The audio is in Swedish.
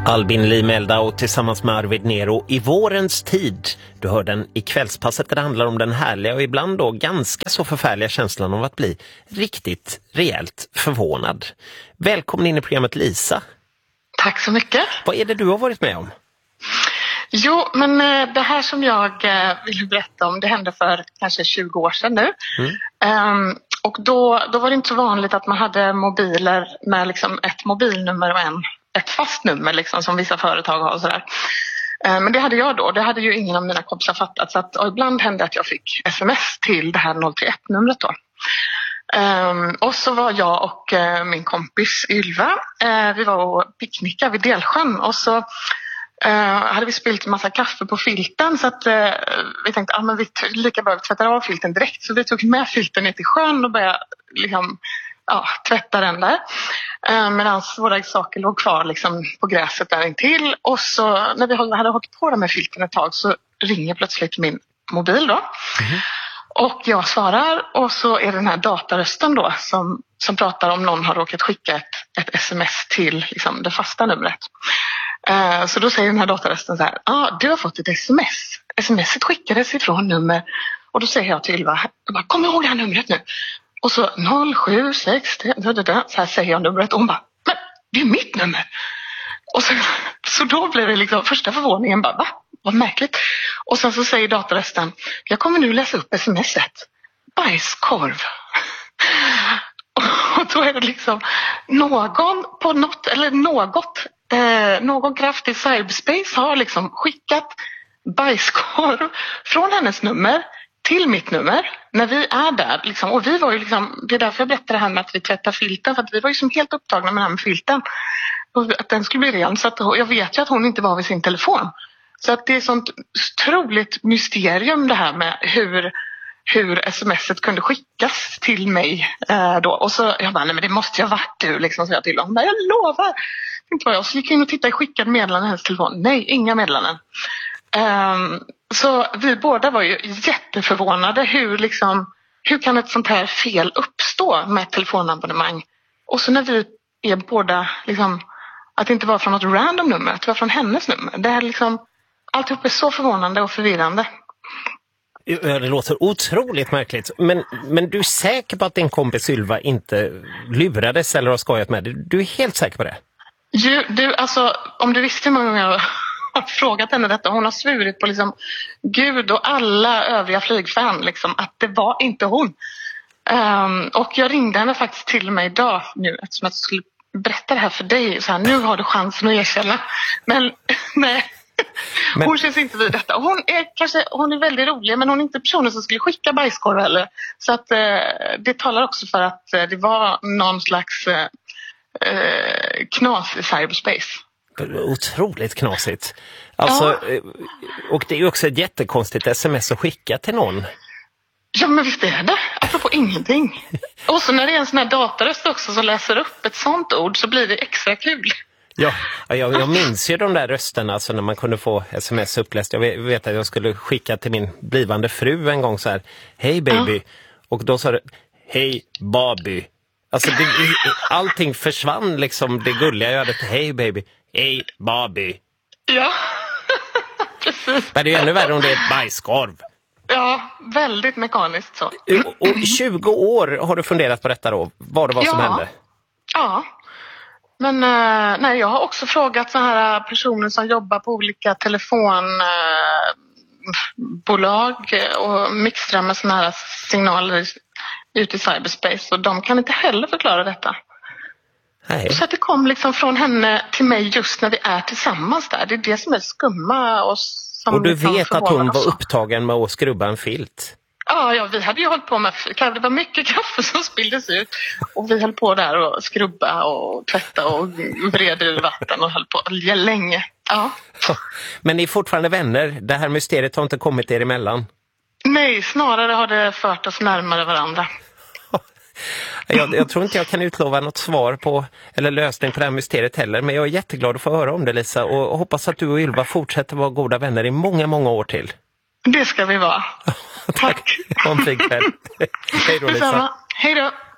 Albin Limeldau tillsammans med Arvid Nero i Vårens tid. Du hör den i kvällspasset där det handlar om den härliga och ibland då ganska så förfärliga känslan av att bli riktigt rejält förvånad. Välkommen in i programmet, Lisa. Tack så mycket. Vad är det du har varit med om? Jo, men det här som jag vill berätta om, det hände för kanske 20 år sedan nu. Och då var det inte så vanligt att man hade mobiler med liksom ett mobilnummer och ett fast nummer liksom, som vissa företag har och sådär. Men det hade jag då. Det hade ju ingen av mina kompisar fattat. Så att, och ibland hände att jag fick sms till det här 031-numret då. Och så var jag och min kompis Ylva, vi var och picknickade vid Delsjön. Och så hade vi spillt en massa kaffe på filten, så att vi tänkte att vi lika bra tvättar av filten direkt. Så vi tog med filten ner till sjön och började liksom, tvätta den där. Medan våra saker låg kvar liksom på gräset där intill. Och så när vi hade hållit på med filten ett tag så ringer plötsligt min mobil då. Och jag svarar, och så är det den här datarösten då som pratar om någon har råkat skicka ett sms till liksom, det fasta numret. Så då säger den här datarösten så här: du har fått ett sms. Smset skickades ifrån nummer. Och då säger jag till Ylva, kom ihåg det här numret nu. Och så 076, så här säger jag numret, och hon bara, men det är mitt nummer. Och så då blev det liksom första förvåningen, bara, va? Vad märkligt. Och sen så säger datorrösten, jag kommer nu läsa upp smset. Bajskorv. Och då är det liksom någon på något, eller någon kraft i cyberspace har liksom skickat bajskorv från hennes nummer till mitt nummer när vi är där liksom. Och vi var ju liksom, det är därför jag berättar det här med att vi tvättar filten, för att vi var ju som helt upptagna med den här med filten och att den skulle bli ren, så att jag vet ju att hon inte var vid sin telefon. Så att det är sånt otroligt mysterium det här med hur smset kunde skickas till mig då. Och så jag bara, nej men det måste ju ha varit du liksom, så jag till honom. Jag lovar. Inte vad jag. Så gick jag in och tittade i skickade meddelanden i hennes telefon. Nej, inga meddelanden. Så vi båda var ju jätteförvånade. Hur kan ett sånt här fel uppstå med ett telefonabonnemang? Och så när vi är båda liksom, att det inte var från något random nummer, att det var från hennes nummer. Det här liksom, alltihop är så förvånande och förvirrande. Det låter otroligt märkligt. Men du är säker på att din kompis Ylva inte lurades eller har skojat med dig? Du är helt säker på det? Du, alltså, om du visste hur många gånger jag har frågat henne detta. Hon har svurit på liksom Gud och alla övriga flygfan liksom, att det var inte hon. Och jag ringde henne faktiskt till mig idag nu, eftersom jag skulle berätta det här för dig. Så här, nu har du chansen att erkänna. Men nej. Hon känns inte vid detta. Hon är väldigt rolig, men hon är inte personen som skulle skicka bajskorv heller. Så att det talar också för att det var någon slags knas i cyberspace. Otroligt knasigt. Alltså, och det är ju också ett jättekonstigt sms att skicka till någon. Ja, men visst är det. Apropå ingenting. Och så när det är en sån här dataröst också som läser upp ett sånt ord, så blir det extra kul. Ja, jag minns ju de där rösterna, alltså när man kunde få sms uppläst. Jag vet att jag skulle skicka till min blivande fru en gång så här: hej baby. Och då sa det, hej baby. Alltså allting försvann liksom, det gulliga jag hade till hej baby, hej baby. Ja, precis. Men det är ju ännu värre om det är ett bajskorv. Ja, väldigt mekaniskt så. Och 20 år har du funderat på detta då, vad det var som hände? Ja. Men nej, jag har också frågat så här personer som jobbar på olika telefonbolag och mixtrar med såna här signaler ut i cyberspace, och de kan inte heller förklara detta. Nej. Så att det kom liksom från henne till mig just när vi är tillsammans där. Det är det som är skumma. Och du vet att hon var upptagen med att skrubba en filt? Ja, vi hade ju hållit på med, det var mycket kaffe som spilldes ut, och vi höll på där och skrubba och tvätta och breda ur vatten och höll på länge. Ja. Men ni är fortfarande vänner? Det här mysteriet har inte kommit er emellan? Nej, snarare har det fört oss närmare varandra. Jag tror inte jag kan utlova något svar på eller lösning på det här mysteriet heller, men jag är jätteglad att få höra om det, Lisa, och hoppas att du och Ylva fortsätter vara goda vänner i många, många år till. Det ska vi vara. Tack. Ha en fin kväll. Hej då, Lisa. Hej då.